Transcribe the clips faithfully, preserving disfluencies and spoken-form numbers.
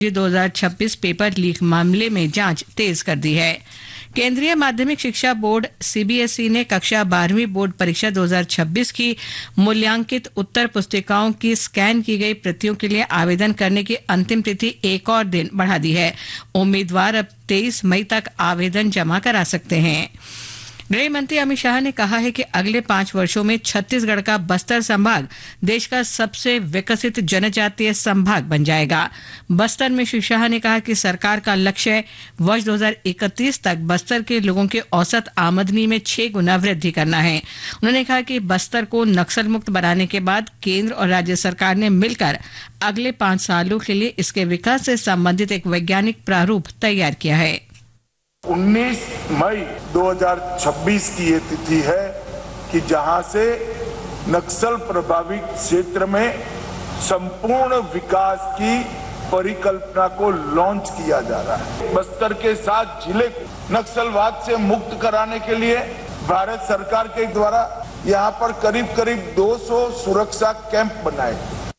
दो हज़ार छब्बीस पेपर लीक मामले में जांच तेज कर दी है। केंद्रीय माध्यमिक शिक्षा बोर्ड सीबीएसई ने कक्षा बारहवीं बोर्ड परीक्षा दो हज़ार छब्बीस की मूल्यांकित उत्तर पुस्तिकाओं की स्कैन की गई प्रतियों के लिए आवेदन करने की अंतिम तिथि एक और दिन बढ़ा दी है। उम्मीदवार अब तेईस मई तक आवेदन जमा करा सकते हैं। गृह मंत्री अमित शाह ने कहा है कि अगले पांच वर्षों में छत्तीसगढ़ का बस्तर संभाग देश का सबसे विकसित जनजातीय संभाग बन जाएगा। बस्तर में श्री शाह ने कहा कि सरकार का लक्ष्य वर्ष दो हज़ार इकतीस तक बस्तर के लोगों के औसत आमदनी में छह गुना वृद्धि करना है। उन्होंने कहा कि बस्तर को नक्सल मुक्त बनाने के बाद केंद्र और राज्य सरकार ने मिलकर अगले पांच सालों के लिए इसके विकास से संबंधित एक वैज्ञानिक प्रारूप तैयार किया है। उन्नीस मई दो हज़ार छब्बीस की ये तिथि है कि जहां से नक्सल प्रभावित क्षेत्र में संपूर्ण विकास की परिकल्पना को लॉन्च किया जा रहा है। बस्तर के साथ जिले को नक्सलवाद से मुक्त कराने के लिए भारत सरकार के द्वारा यहां पर करीब करीब दो सौ सुरक्षा कैंप बनाए।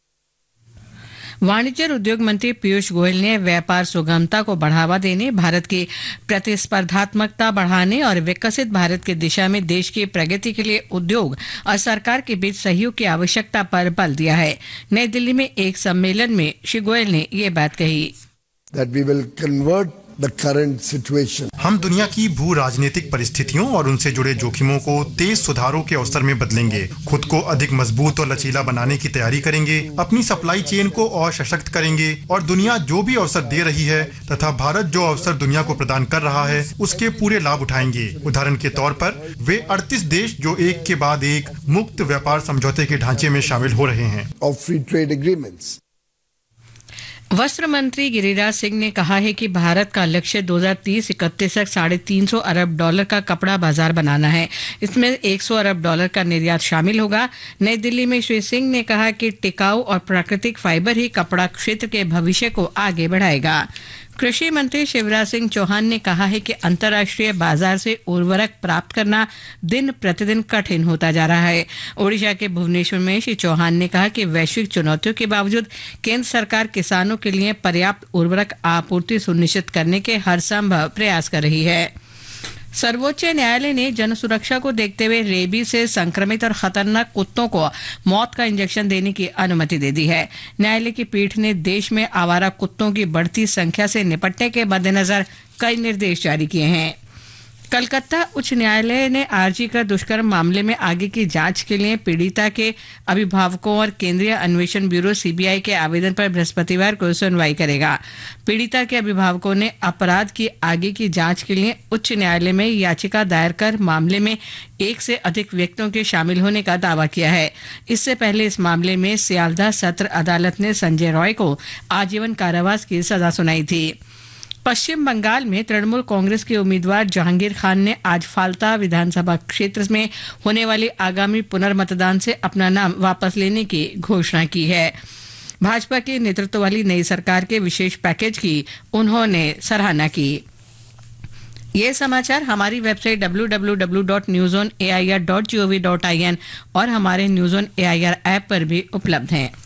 वाणिज्य और उद्योग मंत्री पीयूष गोयल ने व्यापार सुगमता को बढ़ावा देने, भारत की प्रतिस्पर्धात्मकता बढ़ाने और विकसित भारत की दिशा में देश की प्रगति के लिए उद्योग और सरकार के बीच सहयोग की आवश्यकता पर बल दिया है। नई दिल्ली में एक सम्मेलन में श्री गोयल ने ये बात कही। That we will convert the current situation. हम दुनिया की भू राजनीतिक परिस्थितियों और उनसे जुड़े जोखिमों को तेज सुधारों के अवसर में बदलेंगे, खुद को अधिक मजबूत और लचीला बनाने की तैयारी करेंगे, अपनी सप्लाई चेन को और सशक्त करेंगे और दुनिया जो भी अवसर दे रही है तथा भारत जो अवसर दुनिया को प्रदान कर रहा है उसके पूरे लाभ उठाएंगे। उदाहरण के तौर पर वे अड़तीस देश जो एक के बाद एक मुक्त व्यापार समझौते के ढांचे में शामिल हो रहे हैं। Of free trade agreements. वस्त्र मंत्री गिरिराज सिंह ने कहा है कि भारत का लक्ष्य दो हज़ार तीस इकतीस तक साढ़े तीन सौ अरब डॉलर का कपड़ा बाजार बनाना है। इसमें एक सौ अरब डॉलर का निर्यात शामिल होगा। नई दिल्ली में श्री सिंह ने कहा कि टिकाऊ और प्राकृतिक फाइबर ही कपड़ा क्षेत्र के भविष्य को आगे बढ़ाएगा। कृषि मंत्री शिवराज सिंह चौहान ने कहा है कि अंतर्राष्ट्रीय बाजार से उर्वरक प्राप्त करना दिन प्रतिदिन कठिन होता जा रहा है। ओडिशा के भुवनेश्वर में श्री चौहान ने कहा कि वैश्विक चुनौतियों के बावजूद केंद्र सरकार किसानों के लिए पर्याप्त उर्वरक आपूर्ति सुनिश्चित करने के हर संभव प्रयास कर रही है। सर्वोच्च न्यायालय ने जन सुरक्षा को देखते हुए रेबीज से संक्रमित और खतरनाक कुत्तों को मौत का इंजेक्शन देने की अनुमति दे दी है। न्यायालय की पीठ ने देश में आवारा कुत्तों की बढ़ती संख्या से निपटने के मद्देनजर कई निर्देश जारी किए हैं। कलकत्ता उच्च न्यायालय ने आरजी कर दुष्कर्म मामले में आगे की जांच के लिए पीड़िता के अभिभावकों और केंद्रीय अन्वेषण ब्यूरो सीबीआई के आवेदन पर बृहस्पतिवार को सुनवाई करेगा। पीड़िता के अभिभावकों ने अपराध की आगे की जांच के लिए उच्च न्यायालय में याचिका दायर कर मामले में एक से अधिक व्यक्तियों के शामिल होने का दावा किया है। इससे पहले इस मामले में सियालदह सत्र अदालत ने संजय रॉय को आजीवन कारावास की सजा सुनाई थी। पश्चिम बंगाल में तृणमूल कांग्रेस के उम्मीदवार जहांगीर खान ने आज फाल्ता विधानसभा क्षेत्र में होने वाले आगामी पुनर्मतदान से अपना नाम वापस लेने की घोषणा की है। भाजपा के नेतृत्व वाली नई सरकार के विशेष पैकेज की उन्होंने सराहना की। ये समाचार हमारी website W W W dot news on A I R dot G O V dot I N और हमारे news on A I R app पर भी उपलब्ध हैं।